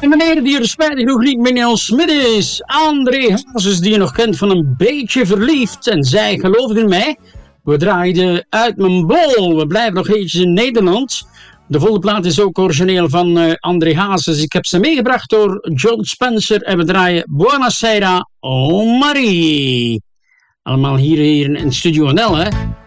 meneer die er spijtig nog niet meer als Smit is. André Hazes, die je nog kent van Een Beetje Verliefd. En zij geloofde in mij. We draaiden Uit Mijn Bol. We blijven nog eventjes in Nederland. De volle plaat is ook origineel van André Hazes. Ik heb ze meegebracht door John Spencer. En we draaien Buonasera, oh Marie. Allemaal hier in Studio NL, hè.